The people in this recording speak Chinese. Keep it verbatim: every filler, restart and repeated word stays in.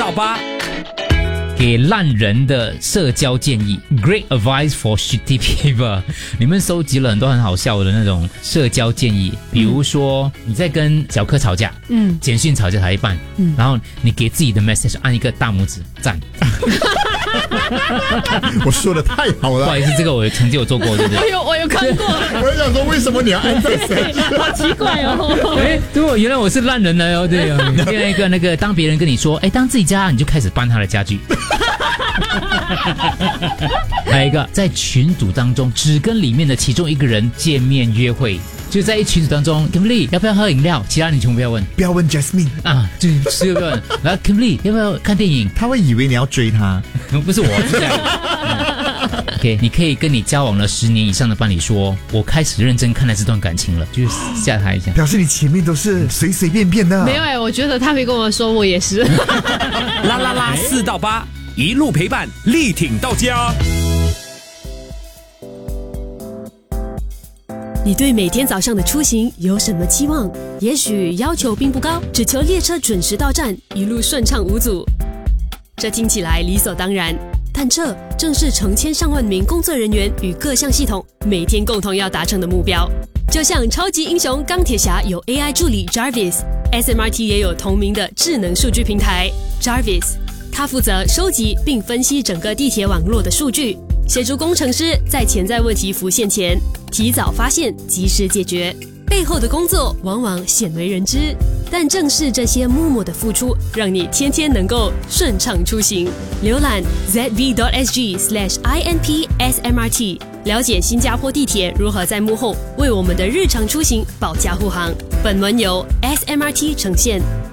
到八。 给烂人的社交建议 ，Great advice for shitty people。你们收集了很多很好笑的那种社交建议，比如说你在跟小柯吵架，嗯，简讯吵架吵一半，嗯，然后你给自己的 message 按一个大拇指赞。 我说的太好了， 不好意思，这个我曾经有做过，对不对？ 我有我有看过， 我就想说为什么你要按这个？ 好奇怪哦。 哎，对哦，原来我是烂人了哦，对哦。另外一个那个，当别人跟你说，哎，当自己家，你就开始搬他的家具。还有一个，在群组当中只跟里面的其中一个人见面约会，就在一群组当中 Kimberly 要不要喝饮料，其他你全部不要问， 不要问 Jasmine 啊，就是不要问。然后 Kimberly 要不要看电影， 他会以为你要追他， 不是我是这样。OK， 你可以跟你交往了十年以上的伴侣说，我开始认真看待这段感情了，就是吓他一下， 表示你前面都是随随便便的。 没有哎，我觉得他没跟我说，我也是。 啦啦啦，四到八，一路陪伴，力挺到家。 你对每天早上的出行有什么期望？也许要求并不高，只求列车准时到站，一路顺畅无阻。这听起来理所当然，但这正是成千上万名工作人员与各项系统每天共同要达成的目标。就像超级英雄钢铁侠有 A I 助理 Jarvis，S M R T 也有同名的智能数据平台 Jarvis， 它负责收集并分析整个地铁网络的数据，协助工程师在潜在问题浮现前提早发现，及时解决。背后的工作往往鲜为人知，但正是这些默默的付出，让你天天能够顺畅出行。浏览 z v dot s g slash i n p s m r t， 了解新加坡地铁如何在幕后为我们的日常出行保驾护航。本文由 S M R T 呈现。